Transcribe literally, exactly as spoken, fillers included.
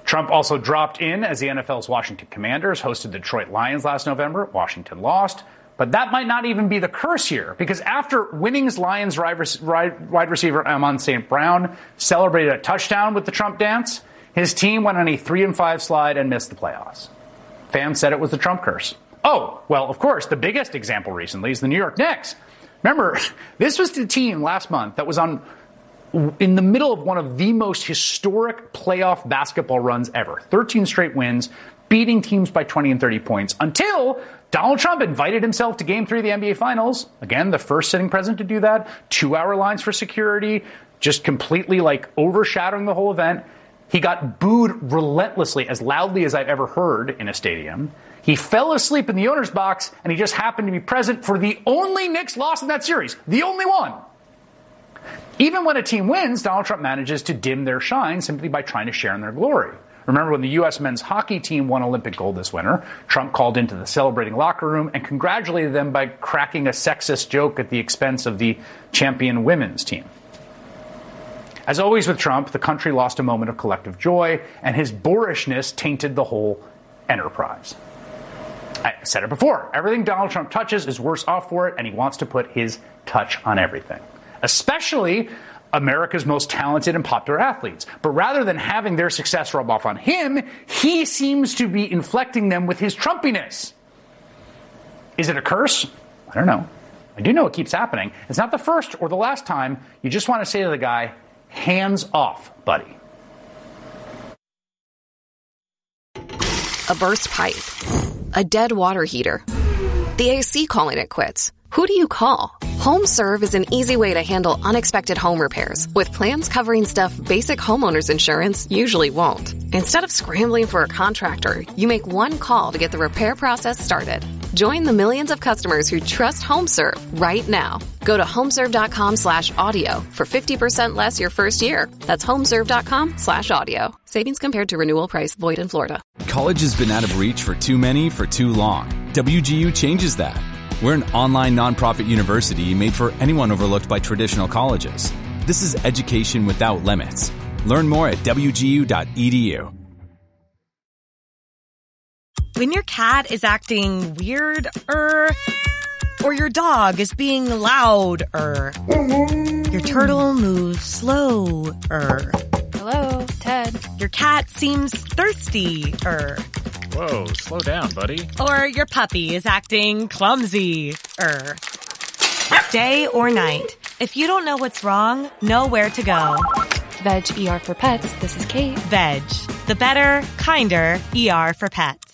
Trump also dropped in as the N F L's Washington Commanders hosted the Detroit Lions last November. Washington lost. But that might not even be the curse here, because after winning's Lions wide receiver Amon Saint Brown celebrated a touchdown with the Trump dance, his team went on a three and five slide and missed the playoffs. Fans said it was the Trump curse. Oh, well, of course, the biggest example recently is the New York Knicks. Remember, this was the team last month that was on in the middle of one of the most historic playoff basketball runs ever. thirteen straight wins, beating teams by twenty and thirty points, until Donald Trump invited himself to Game three of the N B A Finals. Again, the first sitting president to do that. Two-hour lines for security, just completely, like, overshadowing the whole event. He got booed relentlessly, as loudly as I've ever heard in a stadium. He fell asleep in the owner's box, and he just happened to be present for the only Knicks loss in that series. The only one. Even when a team wins, Donald Trump manages to dim their shine simply by trying to share in their glory. Remember when the U S men's hockey team won Olympic gold this winter, Trump called into the celebrating locker room and congratulated them by cracking a sexist joke at the expense of the champion women's team. As always with Trump, the country lost a moment of collective joy, and his boorishness tainted the whole enterprise. I said it before, everything Donald Trump touches is worse off for it, and he wants to put his touch on everything. Especially America's most talented and popular athletes. But rather than having their success rub off on him, he seems to be inflecting them with his Trumpiness. Is it a curse? I don't know. I do know it keeps happening. It's not the first or the last time. You just want to say to the guy, hands off, buddy. A burst pipe. A dead water heater. The A C calling it quits. Who do you call? HomeServe is an easy way to handle unexpected home repairs with plans covering stuff basic homeowners insurance usually won't. Instead of scrambling for a contractor, you make one call to get the repair process started. Join the millions of customers who trust HomeServe right now. Go to homeserve.com slash audio for fifty percent less your first year. That's homeserve.com slash audio. Savings compared to renewal price void in Florida. College has been out of reach for too many for too long. W G U changes that. We're an online nonprofit university made for anyone overlooked by traditional colleges. This is education without limits. Learn more at w g u dot e d u. When your cat is acting weird, er, or your dog is being loud, er, your turtle moves slow, er. Hello, Ted. Your cat seems thirsty, er. Whoa, slow down, buddy. Or your puppy is acting clumsy, er. Day or night, if you don't know what's wrong, know where to go. Veg E R for Pets, this is Kate. Veg, the better, kinder E R for pets.